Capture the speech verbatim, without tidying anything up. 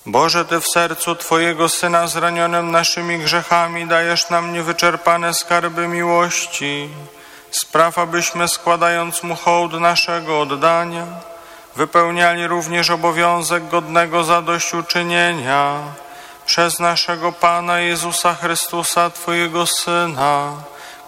Boże, Ty w sercu Twojego Syna zranionym naszymi grzechami dajesz nam niewyczerpane skarby miłości. Spraw, abyśmy składając Mu hołd naszego oddania, wypełniali również obowiązek godnego zadośćuczynienia przez naszego Pana Jezusa Chrystusa, Twojego Syna,